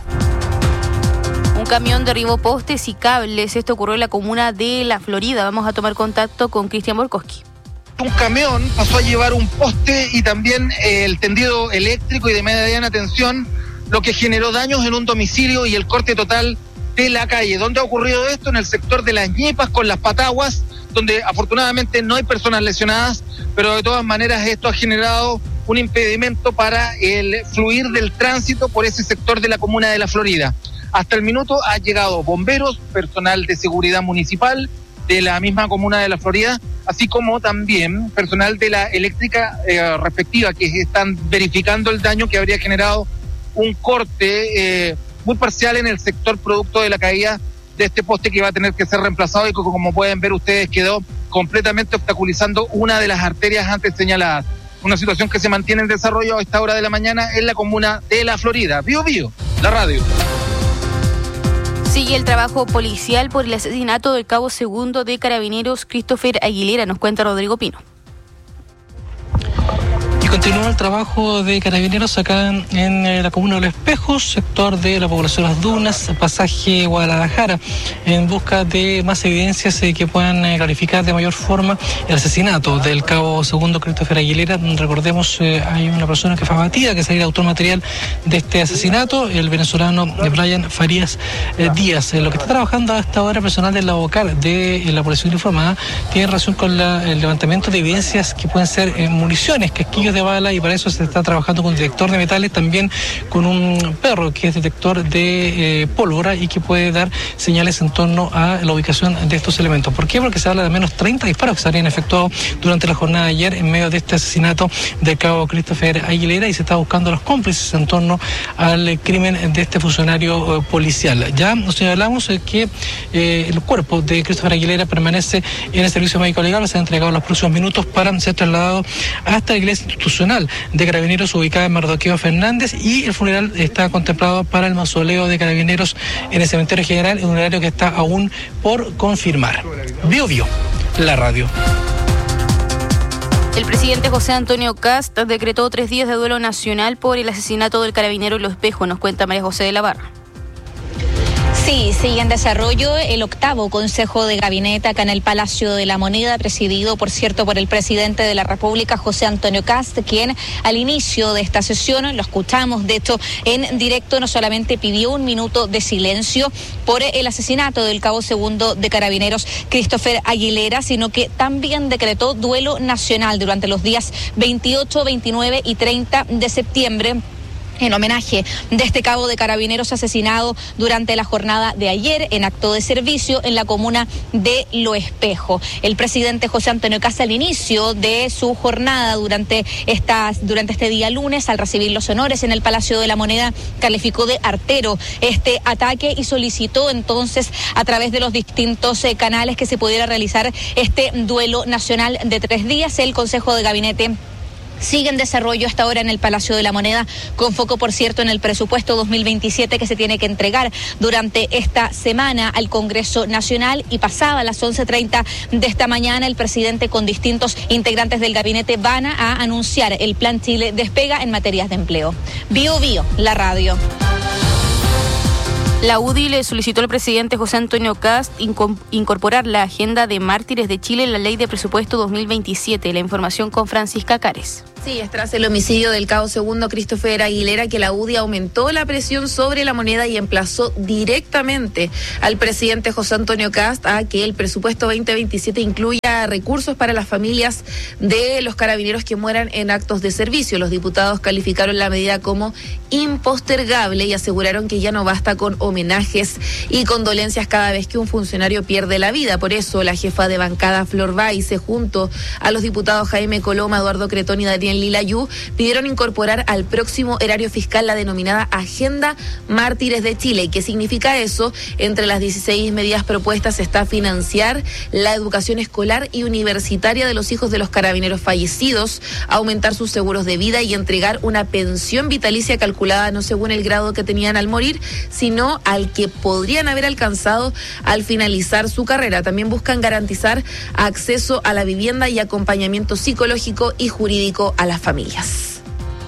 Un camión derribó postes y cables. Esto ocurrió en la comuna de La Florida. Vamos a tomar contacto con Cristian Borkowski. Un camión pasó a llevar un poste y también el tendido eléctrico y de mediana tensión, lo que generó daños en un domicilio y el corte total de la calle. ¿Dónde ha ocurrido esto? En el sector de Las Ñepas con Las Pataguas, donde afortunadamente no hay personas lesionadas, pero de todas maneras esto ha generado un impedimento para el fluir del tránsito por ese sector de la comuna de La Florida. Hasta el minuto han llegado bomberos, personal de seguridad municipal de la misma comuna de La Florida, así como también personal de la eléctrica respectiva, que están verificando el daño que habría generado un corte muy parcial en el sector producto de la caída de este poste que va a tener que ser reemplazado y que, como pueden ver ustedes, quedó completamente obstaculizando una de las arterias antes señaladas. Una situación que se mantiene en desarrollo a esta hora de la mañana en la comuna de La Florida. Bio Bio, la radio. Sigue el trabajo policial por el asesinato del cabo segundo de Carabineros Christopher Aguilera, nos cuenta Rodrigo Pino. Y continúa el trabajo de Carabineros acá en la comuna de Los Espejos, sector de la población Las Dunas, pasaje Guadalajara, en busca de más evidencias que puedan clarificar de mayor forma el asesinato del cabo segundo Christopher Aguilera. Recordemos, hay una persona que fue abatida, que sería el autor material de este asesinato, el venezolano Brian Farías Díaz. Lo que está trabajando hasta ahora personal de la vocal de la Policía Uniformada tiene relación con el levantamiento de evidencias que pueden ser municiones, casquillos de bala, y para eso se está trabajando con detector de metales, también con un perro que es detector de pólvora y que puede dar señales en torno a la ubicación de estos elementos. ¿Por qué? Porque se habla de menos 30 disparos que se habrían efectuado durante la jornada de ayer en medio de este asesinato del cabo Christopher Aguilera, y se está buscando a los cómplices en torno al crimen de este funcionario policial. Ya nos señalamos que el cuerpo de Christopher Aguilera permanece en el servicio médico legal, se ha entregado en los próximos minutos para ser trasladado hasta la iglesia institucional de Carabineros ubicada en Mardoqueo Fernández, y el funeral está contemplado para el mausoleo de Carabineros en el cementerio general, en un horario que está aún por confirmar. Bio Bio, la radio. El presidente José Antonio Kast decretó 3 días de duelo nacional por el asesinato del carabinero Los Espejos, nos cuenta María José de la Barra. Sí, sigue en desarrollo el octavo Consejo de Gabinete acá en el Palacio de la Moneda, presidido, por cierto, por el presidente de la República, José Antonio Kast, quien al inicio de esta sesión, lo escuchamos de hecho en directo, no solamente pidió un minuto de silencio por el asesinato del cabo segundo de Carabineros, Christopher Aguilera, sino que también decretó duelo nacional durante los días 28, 29 y 30 de septiembre, en homenaje de este cabo de Carabineros asesinado durante la jornada de ayer en acto de servicio en la comuna de Lo Espejo. El presidente José Antonio Kast, al inicio de su jornada durante este día lunes, al recibir los honores en el Palacio de la Moneda, calificó de artero este ataque y solicitó entonces a través de los distintos canales que se pudiera realizar este duelo nacional de 3 días. El Consejo de Gabinete sigue en desarrollo hasta ahora en el Palacio de la Moneda, con foco, por cierto, en el presupuesto 2027 que se tiene que entregar durante esta semana al Congreso Nacional. Y pasada las 11:30 de esta mañana, el presidente con distintos integrantes del gabinete van a anunciar el Plan Chile Despega en materias de empleo. Bio Bio, la radio. La UDI le solicitó al presidente José Antonio Kast incorporar la agenda de mártires de Chile en la ley de presupuesto 2027. La información con Francisca Cares. Sí, es tras el homicidio del cabo segundo Christopher Aguilera que la UDI aumentó la presión sobre la moneda y emplazó directamente al presidente José Antonio Kast a que el presupuesto 2027 incluya recursos para las familias de los carabineros que mueran en actos de servicio. Los diputados calificaron la medida como impostergable y aseguraron que ya no basta con homenajes y condolencias cada vez que un funcionario pierde la vida. Por eso la jefa de bancada Flor Baize, junto a los diputados Jaime Coloma, Eduardo Cretón y Daniel Lilayú, pidieron incorporar al próximo erario fiscal la denominada Agenda Mártires de Chile. ¿Y qué significa eso? Entre las 16 medidas propuestas está financiar la educación escolar y universitaria de los hijos de los carabineros fallecidos, aumentar sus seguros de vida y entregar una pensión vitalicia calculada no según el grado que tenían al morir, sino al que podrían haber alcanzado al finalizar su carrera. También buscan garantizar acceso a la vivienda y acompañamiento psicológico y jurídico a las familias.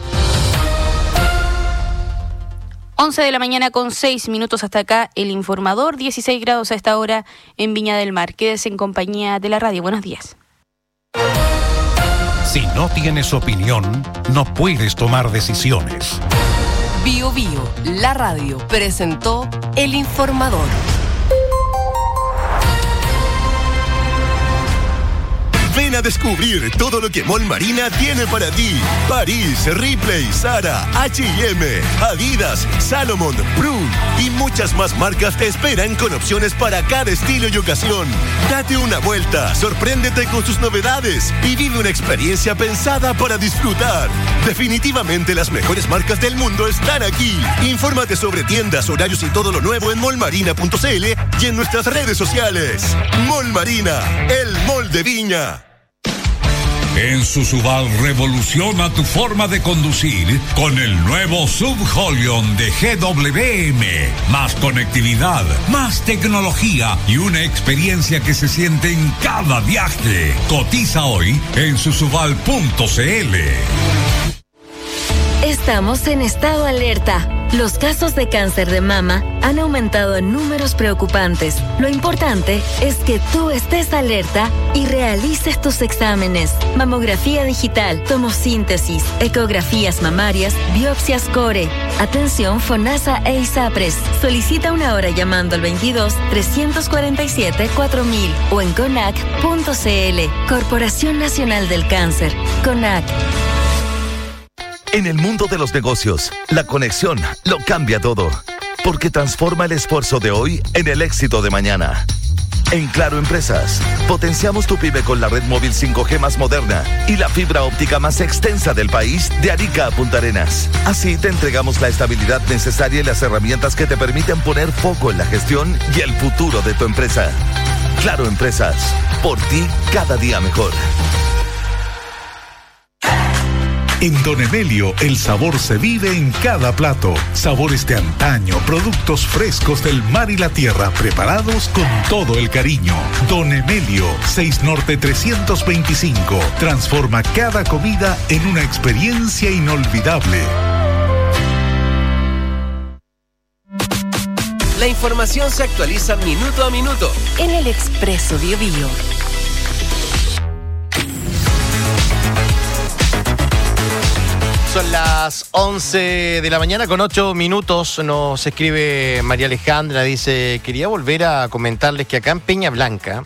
11 de la mañana con 6 minutos hasta acá el informador, 16 grados a esta hora en Viña del Mar. Quédese en compañía de la radio. Buenos días. Si no tienes opinión, no puedes tomar decisiones. Bio Bio, la radio, presentó El Informador. Ven a descubrir todo lo que Mall Marina tiene para ti. París, Ripley, Zara, H&M, Adidas, Salomon, Prune y muchas más marcas te esperan con opciones para cada estilo y ocasión. Date una vuelta, sorpréndete con sus novedades y vive una experiencia pensada para disfrutar. Definitivamente las mejores marcas del mundo están aquí. Infórmate sobre tiendas, horarios y todo lo nuevo en mallmarina.cl y en nuestras redes sociales. Mall Marina, el mall de Viña. En Susubal revoluciona tu forma de conducir con el nuevo Sub Holion de GWM. Más conectividad, más tecnología y una experiencia que se siente en cada viaje. Cotiza hoy en susubal.cl. Estamos en estado alerta. Los casos de cáncer de mama han aumentado en números preocupantes. Lo importante es que tú estés alerta y realices tus exámenes. Mamografía digital, tomosíntesis, ecografías mamarias, biopsias core. Atención FONASA e ISAPRES. Solicita una hora llamando al 22-347-4000 o en CONAC.cl. Corporación Nacional del Cáncer. CONAC. En el mundo de los negocios, la conexión lo cambia todo, porque transforma el esfuerzo de hoy en el éxito de mañana. En Claro Empresas, potenciamos tu pyme con la red móvil 5G más moderna y la fibra óptica más extensa del país de Arica a Punta Arenas. Así te entregamos la estabilidad necesaria y las herramientas que te permiten poner foco en la gestión y el futuro de tu empresa. Claro Empresas, por ti cada día mejor. En Don Emelio, el sabor se vive en cada plato. Sabores de antaño, productos frescos del mar y la tierra, preparados con todo el cariño. Don Emelio, 6 Norte 325. Transforma cada comida en una experiencia inolvidable. La información se actualiza minuto a minuto en el Expreso Biobío. Son las 11 de la mañana con 8 minutos. Nos escribe María Alejandra, dice: quería volver a comentarles que acá en Peña Blanca,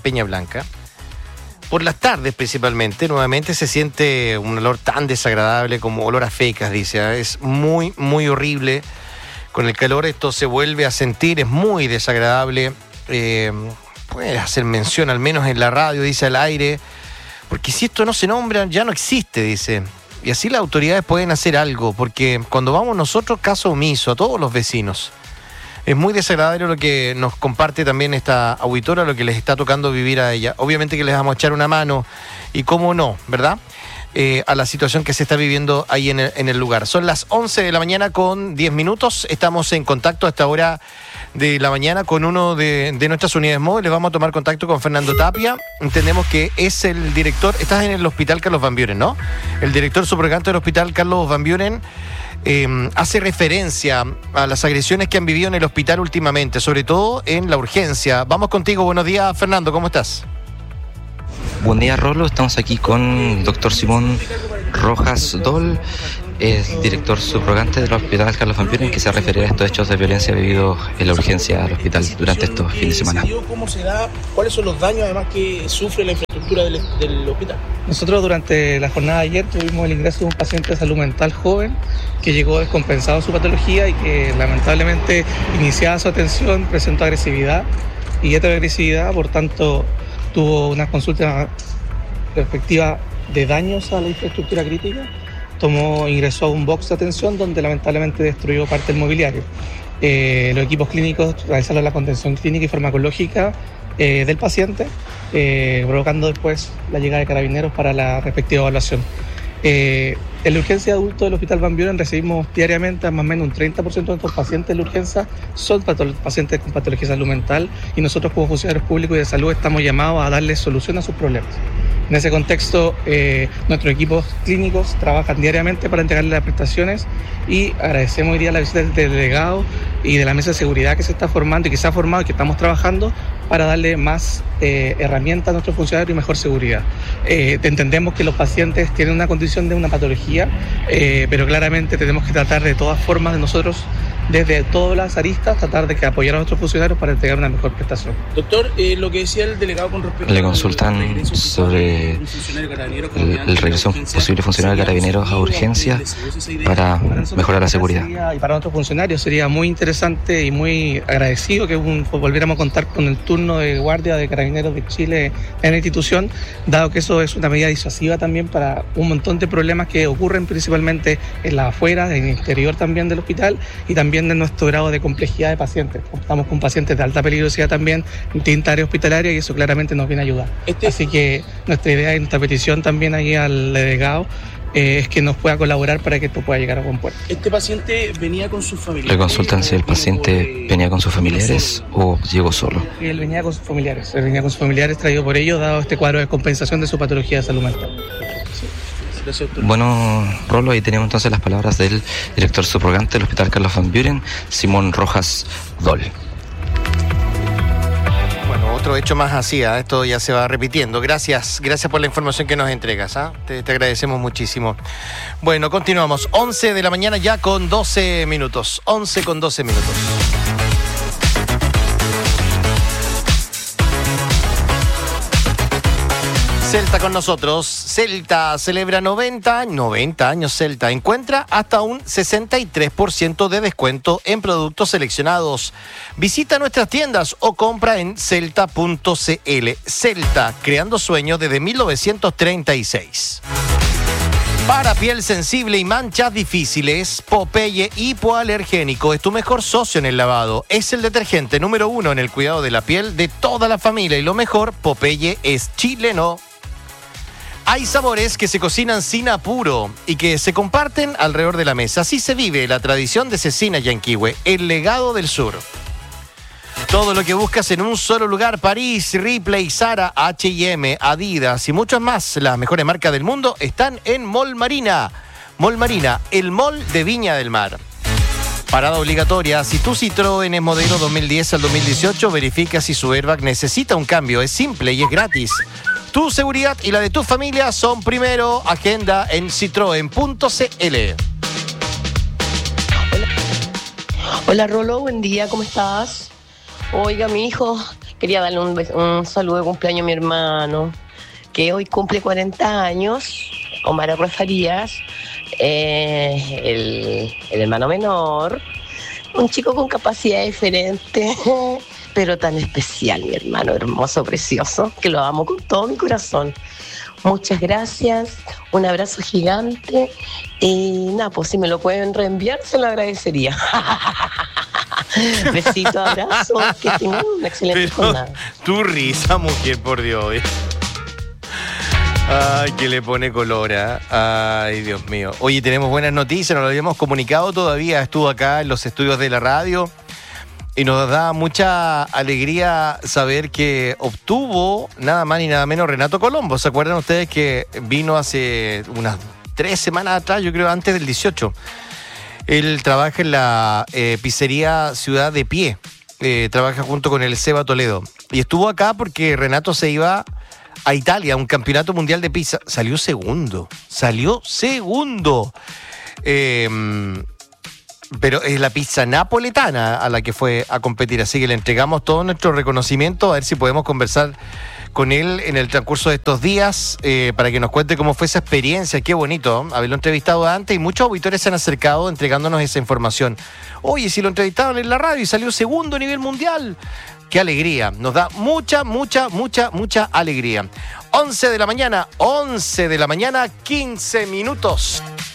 por las tardes principalmente, nuevamente se siente un olor tan desagradable como olor a fecas, dice. Es muy, muy horrible. Con el calor esto se vuelve a sentir, es muy desagradable. Puede hacer mención, al menos en la radio, dice, al aire, porque si esto no se nombra, ya no existe, dice. Y así las autoridades pueden hacer algo, porque cuando vamos nosotros, caso omiso a todos los vecinos. Es muy desagradable lo que nos comparte también esta auditora, lo que les está tocando vivir a ella. Obviamente que les vamos a echar una mano, y cómo no, ¿verdad? A la situación que se está viviendo ahí en el lugar. Son las 11 de la mañana con 10 minutos. Estamos en contacto a esta hora de la mañana con uno de nuestras unidades móviles. Vamos a tomar contacto con Fernando Tapia. Entendemos que es el director. Estás en el Hospital Carlos Van Buren, ¿no? El director subrogante del Hospital Carlos Van Buren hace referencia a las agresiones que han vivido en el hospital últimamente, sobre todo en la urgencia. Vamos contigo. Buenos días, Fernando. ¿Cómo estás? Buen día, Rolo. Estamos aquí con el doctor Simón Rojas Dol, es director subrogante del Hospital Carlos Van Buren, que se refiere a estos hechos de violencia vividos en la urgencia del hospital durante estos fines de semana. ¿Cómo se da? ¿Cuáles son los daños además que sufre la infraestructura del hospital? Nosotros durante la jornada de ayer tuvimos el ingreso de un paciente de salud mental joven que llegó descompensado de su patología y que lamentablemente, iniciada su atención, presentó agresividad y heteroagresividad, por tanto tuvo una consulta respectiva de daños a la infraestructura crítica. Ingresó a un box de atención donde lamentablemente destruyó parte del mobiliario. Los equipos clínicos realizaron la contención clínica y farmacológica del paciente, provocando después la llegada de carabineros para la respectiva evaluación. En la urgencia de adultos del Hospital Van Buren recibimos diariamente a más o menos un 30% de nuestros pacientes de la urgencia son pacientes con patología de salud mental, y nosotros como funcionarios públicos y de salud estamos llamados a darles solución a sus problemas. En ese contexto, nuestros equipos clínicos trabajan diariamente para entregarles las prestaciones, y agradecemos hoy día la visita del delegado y de la mesa de seguridad que se está formando y que se ha formado y que estamos trabajando para darle más herramientas a nuestros funcionarios y mejor seguridad. Entendemos que los pacientes tienen una condición de una patología, pero claramente tenemos que tratar de todas formas de nosotros, desde todas las aristas, tratar de apoyar a nuestros funcionarios para entregar una mejor prestación. Doctor, lo que decía el delegado con respecto le consultan sobre el regreso de un posible funcionario de carabineros a urgencia para mejorar la seguridad. Y para nuestros funcionarios sería muy interesante y muy agradecido que volviéramos a contar con el turno de guardia de Carabineros de Chile en la institución, dado que eso es una medida disuasiva también para un montón de problemas que ocurren principalmente en la afuera, en el interior también del hospital, y también de nuestro grado de complejidad de pacientes. Estamos con pacientes de alta peligrosidad también en distintas áreas hospitalarias, y eso claramente nos viene a ayudar. Así que nuestra idea y nuestra petición también ahí al delegado es que nos pueda colaborar para que esto pueda llegar a buen puerto. ¿Este paciente venía con sus familiares? Le consultan si el paciente venía con sus familiares o llegó solo. Él venía con sus familiares. Él venía con sus familiares traído por ellos, dado este cuadro de compensación de su patología de salud mental. Bueno, Rolo, ahí tenemos entonces las palabras del director subrogante del Hospital Carlos Van Buren, Simón Rojas Dol. Bueno, otro hecho más así, esto ya se va repitiendo. Gracias por la información que nos entregas, te agradecemos muchísimo. Bueno, continuamos. 11 de la mañana ya con 12 minutos. 11 con 12 minutos. Celta con nosotros. Celta celebra 90 años Celta. Encuentra hasta un 63% de descuento en productos seleccionados. Visita nuestras tiendas o compra en celta.cl. Celta, creando sueños desde 1936. Para piel sensible y manchas difíciles, Popeye Hipoalergénico es tu mejor socio en el lavado. Es el detergente número 1 en el cuidado de la piel de toda la familia, y lo mejor, Popeye es chileno. Hay sabores que se cocinan sin apuro y que se comparten alrededor de la mesa. Así se vive la tradición de Cecina Yanquihue, el legado del sur. Todo lo que buscas en un solo lugar: París, Ripley, Zara, H&M, Adidas y muchas más. Las mejores marcas del mundo están en Mall Marina. Mall Marina, el mall de Viña del Mar. Parada obligatoria. Si tu Citroën es modelo 2010 al 2018, verifica si su airbag necesita un cambio. Es simple y es gratis. Tu seguridad y la de tu familia son primero. Agenda en citroen.cl. Hola Rolo, buen día, ¿cómo estás? Oiga, mi hijo, quería darle un saludo de cumpleaños a mi hermano, que hoy cumple 40 años, Omar Farías, el hermano menor, un chico con capacidad diferente, pero tan especial, mi hermano, hermoso, precioso, que lo amo con todo mi corazón. Muchas gracias, un abrazo gigante y nada, pues si me lo pueden reenviar se lo agradecería. Besito, abrazo, que tengan una excelente jornada. Tu risa, mujer, por Dios. Ay, que le pone color, ¿eh? Ay, Dios mío. Oye, tenemos buenas noticias, nos lo habíamos comunicado todavía, estuvo acá en los estudios de la radio. Y nos da mucha alegría saber que obtuvo nada más ni nada menos Renato Colombo. ¿Se acuerdan ustedes que vino hace unas 3 semanas atrás, yo creo antes del 18? Él trabaja en la pizzería Ciudad de Pie. Trabaja junto con el Seba Toledo. Y estuvo acá porque Renato se iba a Italia, a un campeonato mundial de pizza. Salió segundo. Pero es la pizza napoletana a la que fue a competir, así que le entregamos todo nuestro reconocimiento, a ver si podemos conversar con él en el transcurso de estos días, para que nos cuente cómo fue esa experiencia. Qué bonito, ¿eh? Haberlo entrevistado antes, y muchos auditores se han acercado entregándonos esa información. Oye, si lo entrevistaron en la radio y salió segundo a nivel mundial, qué alegría, nos da mucha alegría. 11 de la mañana, 15 minutos.